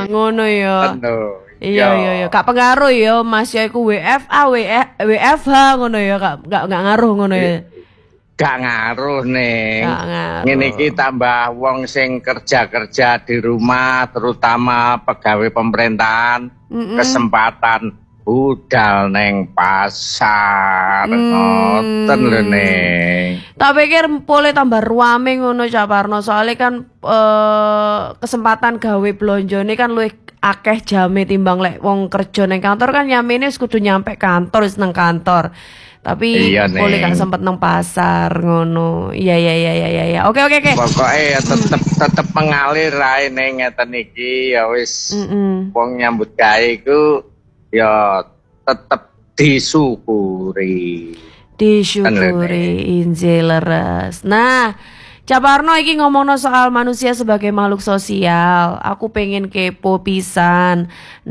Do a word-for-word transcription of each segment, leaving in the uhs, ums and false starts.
Ngono ya. Ngono. Iya iya iya, gak pengaruh ya Mas ya iku W F A, W F H ngono ya, gak gak gak ngaruh ngono ya. Gak ngaruh ning. Gak ngaruh. Ngene iki tambah wong sing kerja-kerja di rumah terutama pegawai pemerintahan mm -mm. kesempatan budal neng pasar. Mm. Ngoten lho ning. Tak pikir boleh tambah ruame ngono Cak Parno, soalnya kan eh, kesempatan gawe blonjone kan luwih akeh jame timbang lek wong kerja neng kantor kan nyamene wis kudu nyampe kantor wis nang kantor. Tapi iya, boleh gak sempet nang pasar ngono. Iya iya iya iya iya. Oke oke oke. Pokoke ya tetep mm. tetep mengalir ae ning ngeten iki ya wis mm -mm. wong nyambut gawe iku ya tetep disyukuri. Disyukuri injil leres. Nah, Cak Parno iki ngomongno soal manusia sebagai makhluk sosial. Aku pengen kepo pisan.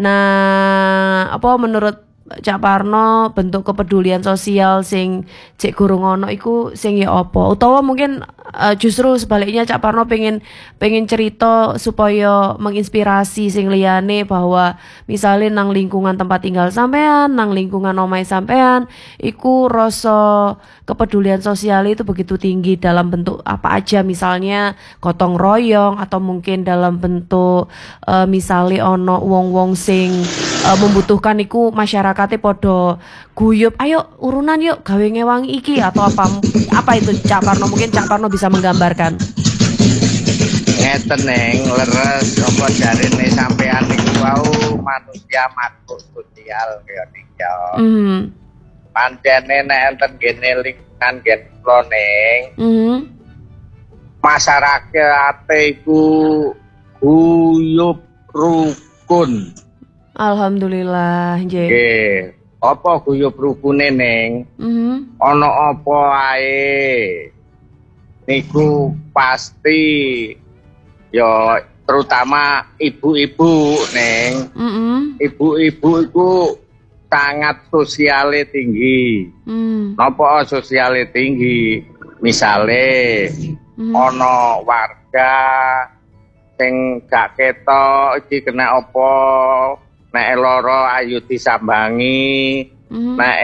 Nah, apa menurut Cak Parno bentuk kepedulian sosial sing cek gurung ono iku sing ya apa? Utawa mungkin uh, justru sebaliknya Cak Parno pengen pengen cerita supaya menginspirasi sing liyane bahwa misalnya nang lingkungan tempat tinggal sampean, nang lingkungan omahe sampean, iku rasa kepedulian sosial itu begitu tinggi dalam bentuk apa aja, misalnya gotong royong atau mungkin dalam bentuk uh, misalnya ono wong-wong sing uh, membutuhkan iku masyarakatnya podo guyup, ayo urunan yuk gawe ngewangi iki atau apa apa itu Cak Parno, mungkin Cak Parno bisa menggambarkan. Ngeten neng leres apa jarine sampean niku wau manusia makhluk sosial kaya niku. Mm. Pancene nek enten gene lingkungan gen kula ning. Mm. Masyarakat iku guyup rukun. Alhamdulillah, nggih. Nggih. Apa guyup rukune ning? Heeh. Mm. Ana apa ae? Niku pasti ya terutama ibu-ibu ning. Heeh. Mm. Ibu-ibu iku sangat sosiale tinggi. Mm. Napa sosiale tinggi? Misale mm. ana warga sing gak ketok iki kena apa? Nek lara ayo disambangi, mm-hmm. nek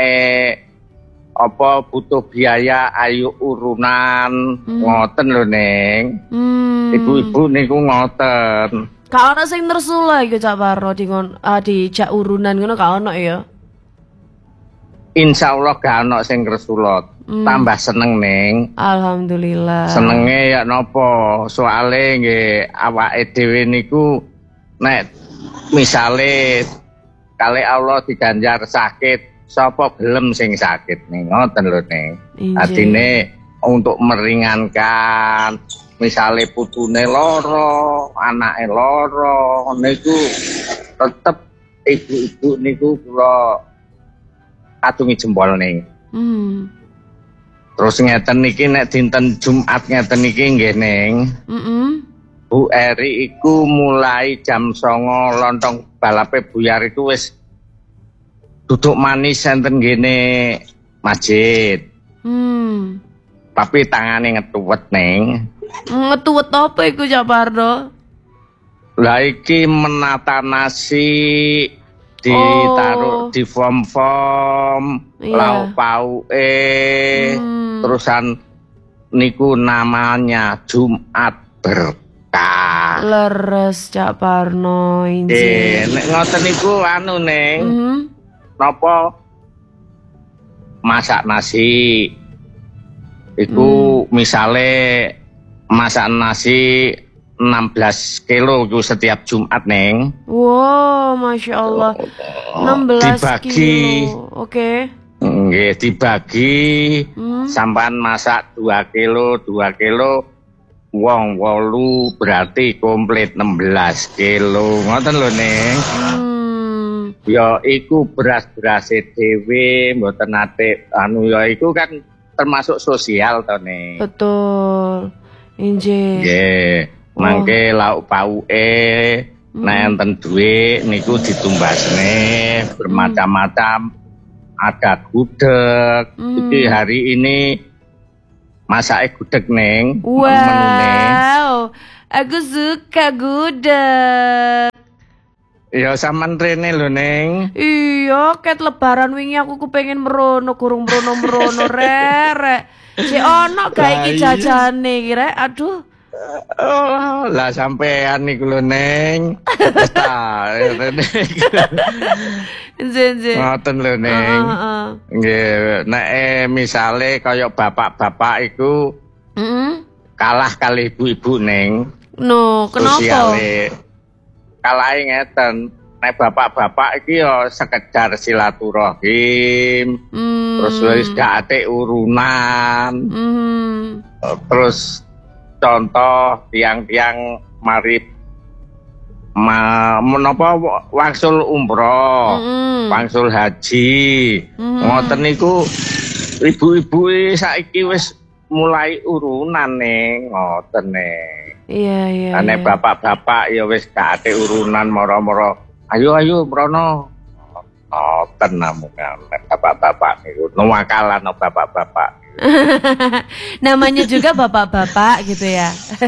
apa butuh biaya ayo urunan, mm. ngoten lho Ning. Mm. Ibu-ibu niku ngoten. Gak ono sing nersula iku Cak Parno di ngon uh, dijak urunan ngono gak ono ya. Insyaallah gak ono sing nersula. Mm. Tambah seneng Ning. Alhamdulillah. Senenge ya napa? Soale nggih awake dhewe niku nek misale kali Allah diganjar sakit, sapa gelem sing sakit nih, ngoten lho ning. Artine untuk meringankan, misale putune loro, anake loro, niku tetep ibu-ibu niku kula katungi jempol ning. Hmm. Terus ngeten niki nek dinten Jumat ngeten niki nggih ning. Heeh. Bu Eri iku mulai jam songo lontong balape buyar itu wis duduk manis enten gene masjid. Hmm. Tapi tangane ngetuwet neng. Ngetuwet apa iku Cak Parno? Lah iki menata nasi ditaruh oh. di form-form, iya. Lauk pauke, hmm. terusan niku namanya Jumat berkah. Leres Cak Parno injil. Eh, nek ngoten niku anu Neng. Mm -hmm. Napa masak nasi. Iku mm. misale masak nasi enam belas kilo iku setiap Jumat Neng. Wow, Masya Allah. enam belas dibagi, kilo. Oke. Okay. Nggih, dibagi mm. sampean masak dua kilo, dua kilo. Wong wolu berarti komplit enam belas kilo. Ngoten lho Ning. Hmm. Ya iku beras-beras dhewe mboten nate anu ya iku kan termasuk sosial to Ning. Betul. Injih. Nggih. Mangke oh. lauk pauke hmm. nek enten dhuwit niku ditumbasne bermacam-macam. Ada gudeg. Hmm. Iki hari ini masake gudeg Neng. Wow, menune. Aku suka gudeg. Ya sampean rene lho Ning. Iya, ket lebaran wingi aku kepengen merono, gurung merono-merono rek. Si ono gak iki jajane iki rek. Aduh. Oh, lah sampean niku lho Ning. Wis ta, rene. Nggih, ngoten lho Ning. Heeh. Nggih, nek eh, misale kaya bapak-bapak iku Heeh. kalah kali ibu-ibu Ning. No, kenapa? Sosiale kalahe ngeten, nek bapak-bapak iki ya sekedar silaturahim. Hmm. Terus wis gak ate urunan. Hmm. Terus contoh tiang-tiang mari ma menapa wangsul umroh, Mm. wangsul haji. Mm. Ngoten niku ibu-ibu saiki wis mulai urunan ning ngoten ning. Iya, iya. Nek iya. bapak-bapak ya wis gak ate urunan moro-moro. Ayo ayo Brono. Ngoten namun nek bapak-bapak niku nuwakalan bapak-bapak. Namanya juga bapak-bapak gitu ya.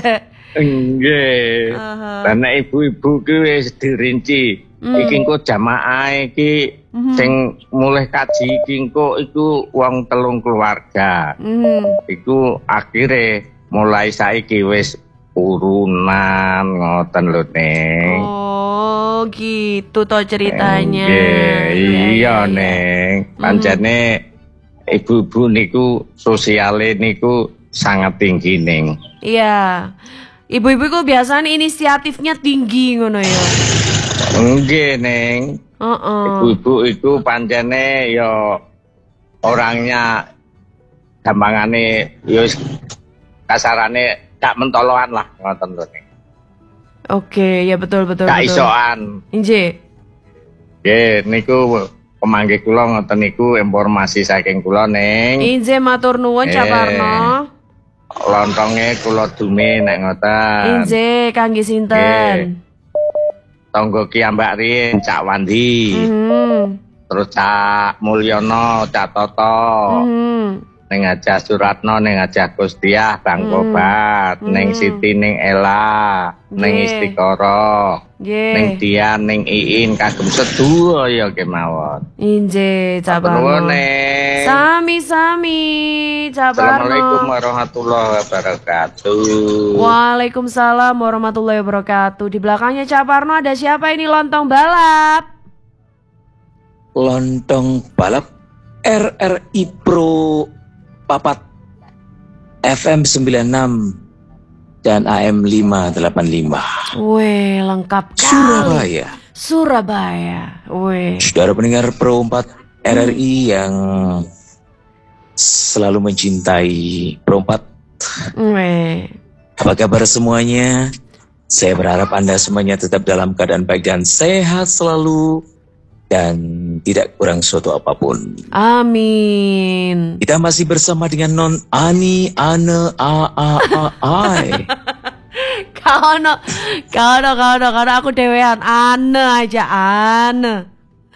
Nggih. Uh-huh. Lah nek ibu-ibu ki wis dirinci. Mm. Iki engko jamaah iki Mhm. sing mulih kaji iki engko iku wong telung keluarga. Mm. Iku akhire mulai saiki wis urunan ngoten lho Ning. Oh, gitu toh ceritanya. Nggih, iya iya. Ning. Pancene ibu-ibu niku sosiale niku sangat tinggi Ning. Iya. Ibu-ibu itu biasanya inisiatifnya tinggi ngono ya. Nggih Ning. Heeh. Ibu-ibu itu pancene ya orangnya gampangane ya wis kasarane gak mentoloan lah ngoten lho Ning. Oke, ya betul betul Gak betul. isokan. Nggih. Nggih niku pemanggih kula ngoten niku informasi saking kula Ning. Inje matur nuwun Cak Eh. Parno. Lontonge kula dume nek ngoten. Inje kangge sinten? Tonggo Ki Ambak Rin, Cak Wandi. Mhm. Terus Cak Mulyono, Cak Toto. Mhm. Ning Ajah Suratno, ning Ajah Gustiah, Bang Hmm. Kobat, Hmm. ning Siti, ning Ela, ning Nggih. Istikoro, Nggih. ning Dian, ning Iin, kagem sedaya kemawon. Inje Cak Matur nuwun, Parno. Ning. Sami-sami Cak Assalamualaikum Parno. warahmatullahi wabarakatuh. Waalaikumsalam warahmatullahi wabarakatuh. Di belakangnya Cak Parno ada siapa ini lontong balap? Lontong balap R R I Pro Papat F M sembilan enam dan A M lima delapan lima Weh, lengkap kali. Surabaya. Surabaya. Weh. Saudara pendengar Pro empat R R I yang selalu mencintai Pro empat, Weh. apa kabar semuanya? Saya berharap Anda semuanya tetap dalam keadaan baik dan sehat selalu dan tidak kurang suatu apapun. Amin. Kita masih bersama dengan Non Ani Ane A A A I. Kano, kano, kano, kano aku dewean. Ane aja, ane.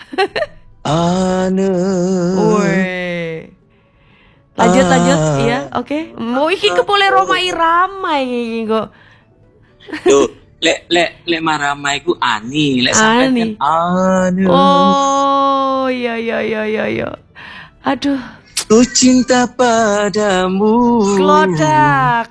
Ane. Weh. Lanjut, Ah. lanjut. Iya, oke. Mau iki kepole Roma Irama iki kok. Tuh, lek lek lek marama iku Ani, lek Ani. sampean kan Ane. Oh, iya, iya, iya, iya, iya. Aduh, Ku cinta padamu. klodak.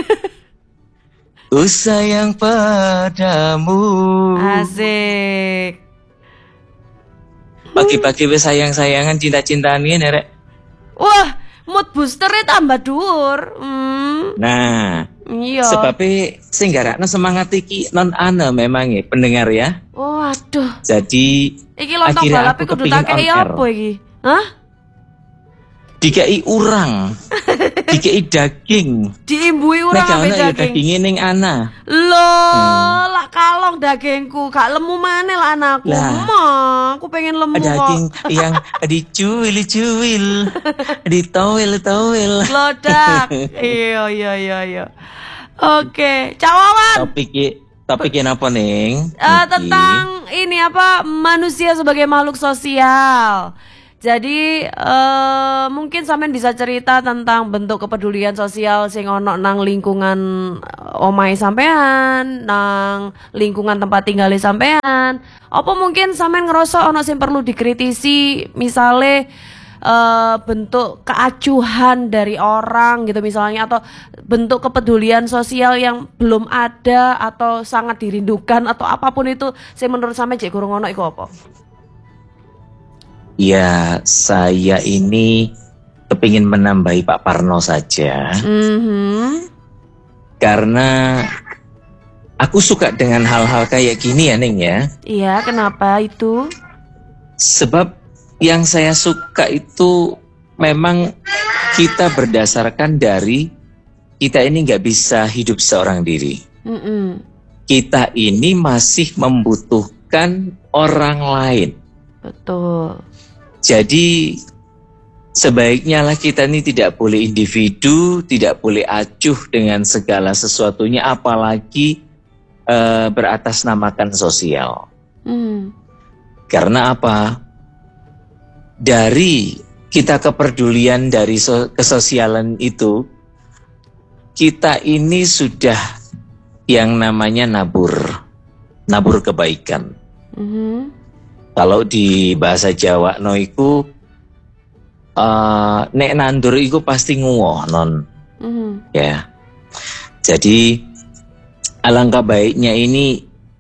Ku sayang padamu. Asik. Pagi-pagi wis sayang-sayangan cinta-cintaan ngene rek. Wah, mood boosternya tambah dhuwur. Hmm, Nah, iya. sebabnya sing garakno semangat iki non Ane memang ya pendengar ya. Oh, aduh. Jadi Iki lontong akhirnya balap aku kudu kepingin tak kei on air. apa iki? Hah? Dikei urang, dikei daging. Diimbui Nek urang gak ambek ono ya daging. dagingnya ning ana. Loh, lak kalong dagingku, gak lemu maneh lah anakku. Lah. Ma, aku pengen lemu Daging kok. yang dicuil-cuil, ditowel-towel. Klodak. Iya, iya, iya, iya. Oke, cawawan. Topiknya, topiknya apa ning? Eh, tentang ini apa manusia sebagai makhluk sosial. Jadi uh, mungkin sampean bisa cerita tentang bentuk kepedulian sosial sing ono nang lingkungan omahe sampean, nang lingkungan tempat tinggal sampean. Apa mungkin sampean ngerasa ono sing perlu dikritisi, misale uh, bentuk keacuhan dari orang gitu misalnya, atau bentuk kepedulian sosial yang belum ada atau sangat dirindukan, atau apapun itu, sing menurut sampean jek kurang ono iku apa? Ya, saya ini kepingin menambahi Pak Parno saja. Mm-hmm. Karena aku suka dengan hal-hal kayak gini ya, Ning ya. Iya, kenapa itu? Sebab yang saya suka itu memang kita berdasarkan dari kita ini nggak bisa hidup seorang diri. Mm-mm. Kita ini masih membutuhkan orang lain. Betul. Jadi sebaiknya lah kita ini tidak boleh individu, tidak boleh acuh dengan segala sesuatunya, apalagi uh, beratasnamakan sosial. Mm. Karena apa? Dari kita kepedulian dari so kesosialan itu, kita ini sudah yang namanya nabur, nabur kebaikan. Mm-hmm. Kalau di bahasa Jawa no iku uh, nek nandur iku pasti nguwoh non. Mm-hmm. Ya. Jadi alangkah baiknya ini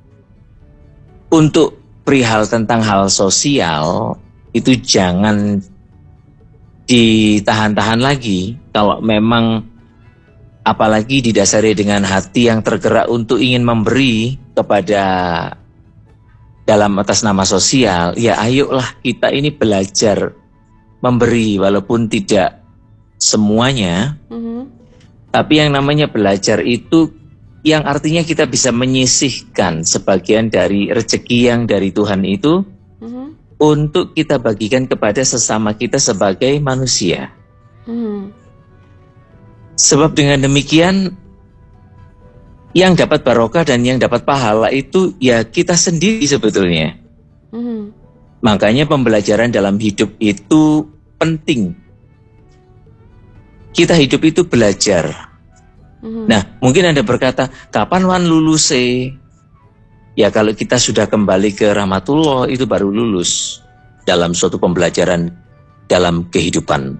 untuk perihal tentang hal sosial itu jangan ditahan-tahan lagi. Kalau memang apalagi didasari dengan hati yang tergerak untuk ingin memberi kepada dalam atas nama sosial, ya ayolah kita ini belajar memberi walaupun tidak semuanya. Mm-hmm. Tapi yang namanya belajar itu yang artinya kita bisa menyisihkan sebagian dari rezeki yang dari Tuhan itu mm-hmm. untuk kita bagikan kepada sesama kita sebagai manusia. Mm-hmm. Sebab dengan demikian yang dapat barokah dan yang dapat pahala itu ya kita sendiri sebetulnya. Mm-hmm. Makanya pembelajaran dalam hidup itu penting. Kita hidup itu belajar. Mm-hmm. Nah, mungkin Anda berkata, kapan wan lulus eh? Ya kalau kita sudah kembali ke rahmatullah itu baru lulus dalam suatu pembelajaran dalam kehidupan.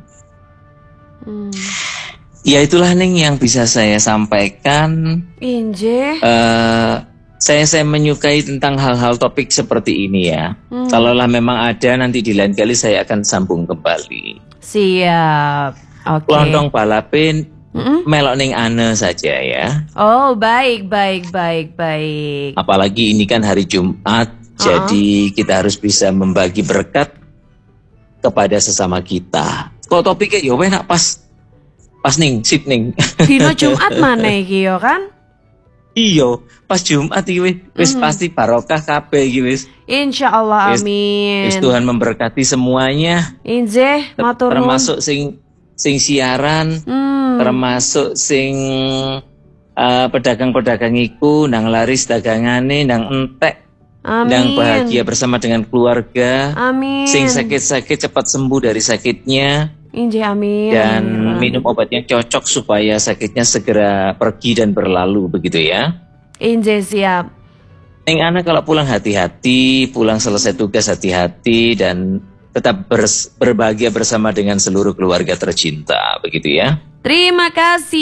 Mm. Ya itulah Ning yang bisa saya sampaikan. Inje. Uh, saya saya menyukai tentang hal-hal topik seperti ini ya. Hmm. Kalaulah memang ada nanti di lain kali saya akan sambung kembali. Siap. Oke. Okay. Lontong balapin mm-hmm. melok ning ane saja ya. Oh baik baik baik baik. Apalagi ini kan hari Jumat, uh-huh. jadi kita harus bisa membagi berkat kepada sesama kita. Kok topiknya ya enak pas. Pas ning, sip ning. Dino Jumat mana iki yo kan? Iyo, pas Jumat iki wis mm-hmm. pasti barokah kabeh iki wis. Insyaallah amin. Wis Tuhan memberkati semuanya. Injih, matur nuwun. Termasuk sing sing siaran, mm. termasuk sing uh, pedagang-pedagang iku nang laris dagangane nang entek. Amin. Nang bahagia bersama dengan keluarga. Amin. Sing sakit-sakit cepat sembuh dari sakitnya. Injih amin. Dan minum obatnya cocok supaya sakitnya segera pergi dan berlalu begitu ya. Injih siap. Neng anak kalau pulang hati-hati, pulang selesai tugas hati-hati dan tetap bers- berbahagia bersama dengan seluruh keluarga tercinta begitu ya. Terima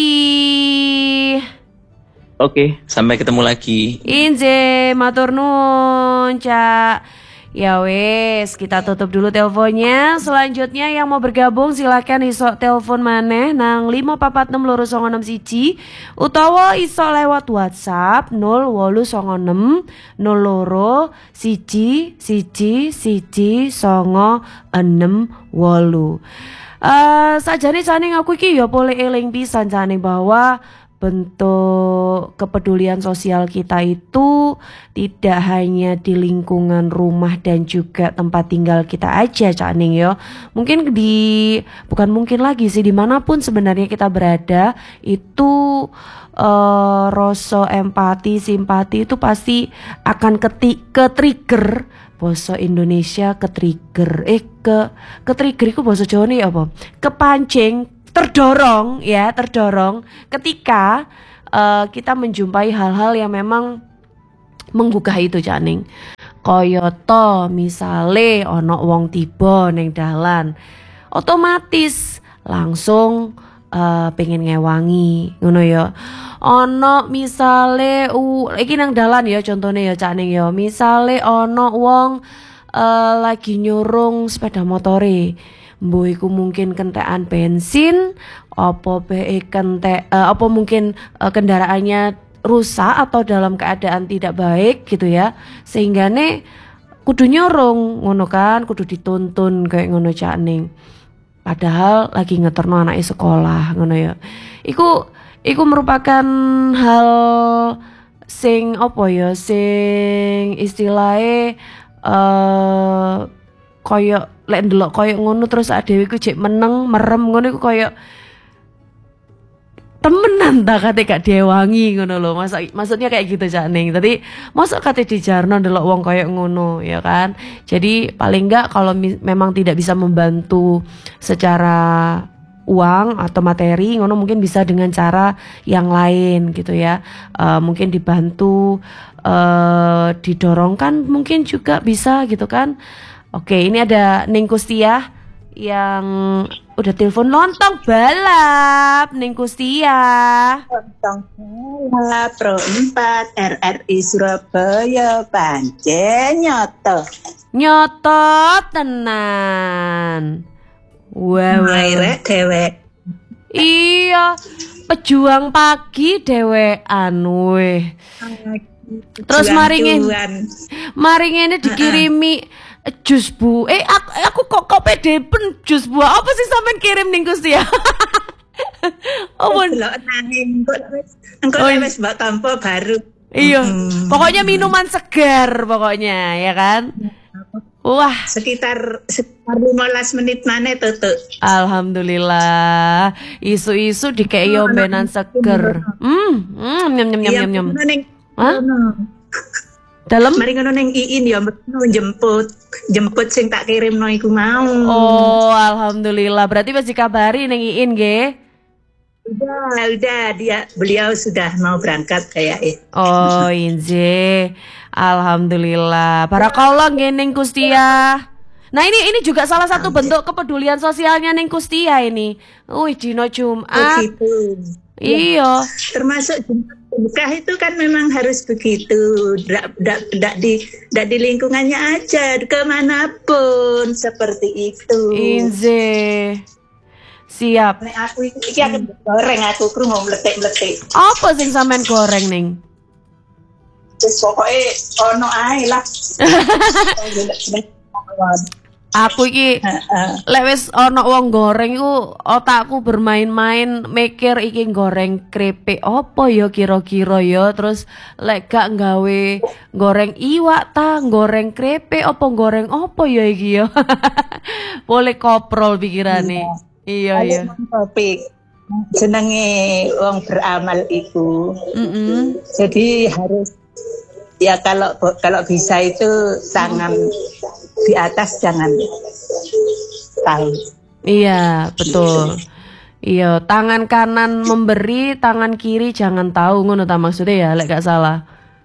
kasih. Oke, sampai ketemu lagi. Injih, matur nuwun, Cak. Ya wes, kita tutup dulu teleponnya. Selanjutnya yang mau bergabung silakan iso telepon maneh nang lima papat enam loro songo enam siji utawa iso lewat WhatsApp nol wolu songo enam nol loro siji siji siji songo enam wolu. Uh, sajane jane aku iki ya boleh eling pisan jane bahwa bentuk kepedulian sosial kita itu tidak hanya di lingkungan rumah dan juga tempat tinggal kita aja, Cak Ning ya. Mungkin di, bukan mungkin lagi sih, dimanapun sebenarnya kita berada itu uh, rasa empati, simpati itu pasti akan keti, ke trigger. Bahasa Indonesia ke trigger, eh ke ke trigger itu bahasa Jawa nih apa? Kepancing, terdorong ya, terdorong ketika uh, kita menjumpai hal-hal yang memang menggugah itu, Cak Ning. Koyoto misale ono wong tiba ning dalan, otomatis langsung uh, pengen ngewangi ngono ya. Ono misale uh, iki nang dalan ya contohnya ya, Cak Ning ya. Misale ono wong uh, lagi nyurung sepeda motore, mbuh iku mungkin kentekan bensin, apa be kentek uh, apa mungkin uh, kendaraannya rusak atau dalam keadaan tidak baik gitu ya. Sehingga nih kudu nyurung ngono kan, kudu dituntun kayak ngono, Cak Ning. Padahal lagi ngeterno anake sekolah ngono ya. Iku iku merupakan hal sing apa ya, sing istilahnya uh, koyo lek ndelok koyo ngono terus adewe ku jek meneng merem ngono iku koyo temenan ta kate gak diwangi ngono lho. Masa maksudnya kayak gitu, Cak Ning. Tadi mosok kate dijarno ndelok wong koyo ngono ya kan. Jadi paling enggak kalau mi- memang tidak bisa membantu secara uang atau materi ngono, mungkin bisa dengan cara yang lain gitu ya. Uh, mungkin dibantu, uh, didorongkan mungkin juga bisa gitu kan. Oke, ini ada Ning Kustia yang udah telepon. Lontong balap Ning Kustia. Lontong balap Pro empat R R I Surabaya pancen nyoto. Nyoto tenan. Wow, Maire dewek. Iya, pejuang pagi dewean weh. Terus mari ngene, mari ngene dikirimi jus bu. Eh aku, aku kok kok pede pun jus buah. Apa sih sampean kirim ning Gusti ya? Oh, delok nanging engko engko wis mbok tampa baru. Iya. Pokoknya minuman segar pokoknya ya kan. Wah, sekitar sekitar lima belas menit maneh tutuk. Alhamdulillah. Isu-isu dikei ombenan seger. Hmm, hmm, nyam nyam nyam nyam nyam. Hah? Dalam mari ngono ning Iin ya jemput jemput sing tak kirimno iku mau. Oh, alhamdulillah. Berarti wis dikabari ning Iin nggih. Udah, udah dia beliau sudah mau berangkat kayaknya. Oh, inje. Alhamdulillah. Barakallah nggih Ning Kustia. Nah, ini ini juga salah satu bentuk kepedulian sosialnya Ning Kustia ini. Wih, dino Jumat. Begitu. Iya. Termasuk nikah itu kan memang harus begitu. Tidak di dak di lingkungannya aja, kemanapun seperti itu. Inze. Siap. Nek aku iki aku goreng aku krungu mletik-mletik. Apa sing sampean goreng Ning? Wis pokoke ono ae lah. Aku iki lek wis ana wong goreng iku otakku bermain-main mikir iki goreng krepek apa ya kira-kira ya, terus lek gak nggawe goreng iwak ta, goreng krepek apa goreng apa ya iki ya. Boleh koprol pikirane. Iya iya. Topik jenenge wong beramal iku. Mm-mm. Jadi harus ya kalau kalau bisa itu tangan di atas jangan tahu. Iya, betul. Iya, tangan kanan memberi, tangan kiri jangan tahu, ngono ta maksudnya ya, lek gak salah.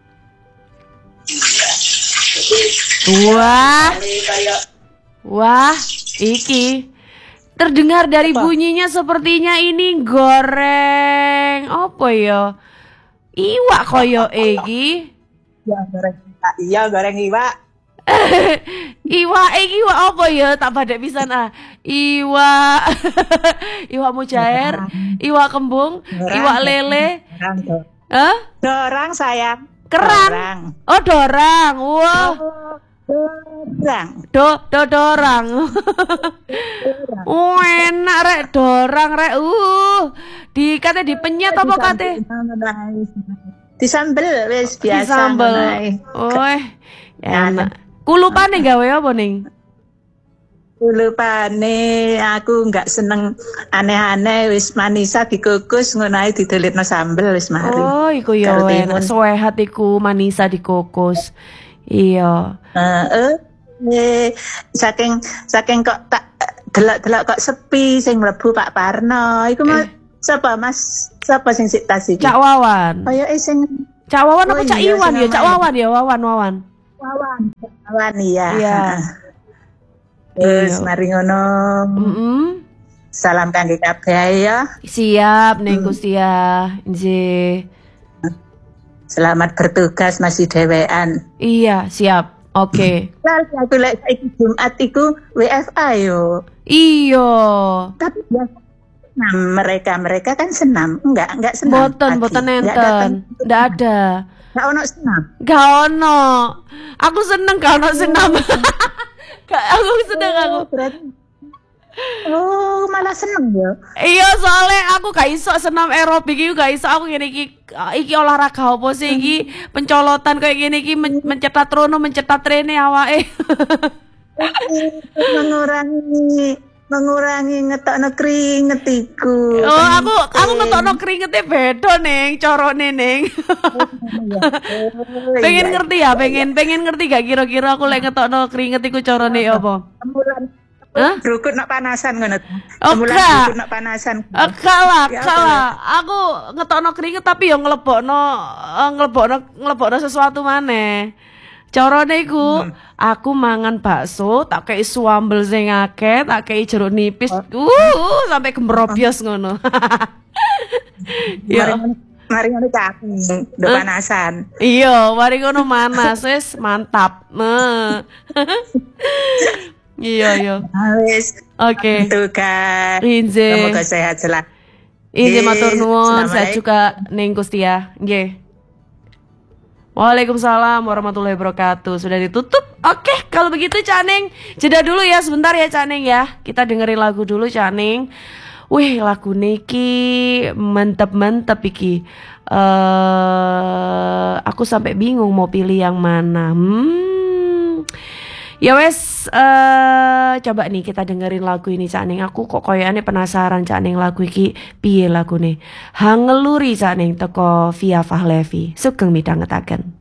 Wah. Wah, iki terdengar dari bunyinya sepertinya ini goreng apa ya? Iwak koyo iki. Ya goreng iya goreng iwak. Iwak iki iwak apa ya? Tak badhe pisan ah. Iwak iwak mujair, iwak kembung, iwak lele. Hah? Dorang sayang. Kerang. Dorang. Oh, dorang. Wah. Oh, Dorang. Do do dorang. Oh, enak rek dorang rek. Uh. Di kate dipenyet apa kate? Disambel wis biasa. Disambel. ngono Oh, enak. Kulupane gawe apa ning? Lupane aku nggak seneng aneh-aneh wis manisa dikukus ngono ae didolitno sambel wis mari. Oh, iku ya Karo enak. timun. Suwehat iku manisa dikukus. Iya. Heeh. Eh, saking saking kok tak delok-delok kok sepi sing mlebu Pak Parno. Iku mah sapa Mas? Sapa sing sik tas iki? Cak Wawan. Kaya eh sing Cak Wawan apa Oh Cak iya, Iwan sing ya? Cak namanya. Wawan ya, Wawan Wawan. Wawan. Wawan iya. Iya. Terus Iya. mari ngono. Mm-mm. Salam kangge kabeh ya. Siap ning Gusti ya. Nggih. Selamat bertugas masih dewean. Iya, siap. Oke. Lalu aku lek saiki Jumat iku W F A yo. Iya. Tapi ya nah, mereka mereka kan senam, enggak enggak senam. Boten, pagi. boten Enggak datang. enten. Ndak ada. Enggak ono senam. Gak ono. Aku seneng gak ono senam. Gak, aku seneng aku. Oh, berarti Oh, malah seneng ya. Iya, soalnya aku gak iso senam aerobik iki gak iso aku ngene iki iki olahraga apa sih iki pencolotan kayak gini iki men mencetat rono mencetat rene awake. mengurangi mengurangi ngetokno keringet iku. Oh, aku aku ngetokno keringetnya beda ning carane ning. Oh, Pengen iya. ngerti ya, pengen pengen ngerti gak kira-kira aku lek ngetokno keringet iku carane apa? Temulan Hah? brukut nak panasan ngono. Oh, Temulan enggak. brukut nak panasan. Eh, kalah, Ya, apa kalah. Aku ngetokno keringet tapi yo nglebokno eh, nglebokno nglebokno sesuatu maneh. Carane iku, aku mangan bakso, tak kei suambel sing akeh, tak kei jeruk nipis. Uh, sampai gemrobyos ngono. Mari Ya. ngono- mari ngono aku do Hah? panasan. Iya, mari ngono manas wis mantap. Nah. Iya, iya. Ah, wis Oke. tugas. Inje. Semoga sehat selalu. Inje Yes, matur nuwun, saya Assalamualaikum. juga ning Gusti ya. Nggih. Waalaikumsalam warahmatullahi wabarakatuh. Sudah ditutup. Oke, kalau begitu Caning, jeda dulu ya sebentar ya Caning ya. Kita dengerin lagu dulu Caning. Wih, lagu niki mantep-mantep iki. Eh, aku sampai bingung mau pilih yang mana. Hmm. Ya wes, eh coba nih kita dengerin lagu ini Caning. Aku kok koyane penasaran Caning lagu iki piye lagune. Hangeluri Caning teko Via Fahlevi. Sugeng midhangetaken.